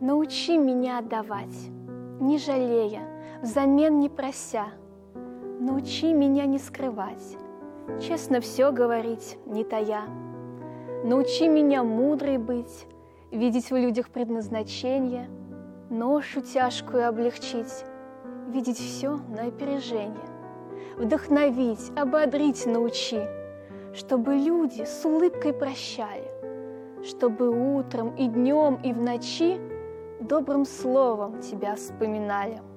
Научи меня отдавать, не жалея, взамен не прося. Научи меня не скрывать, честно все говорить, не тая. Научи меня мудрой быть, видеть в людях предназначение, ношу тяжкую облегчить, видеть все на опережение. Вдохновить, ободрить научи, чтобы люди с улыбкой прощали, чтобы утром и днем и в ночи добрым словом тебя вспоминали.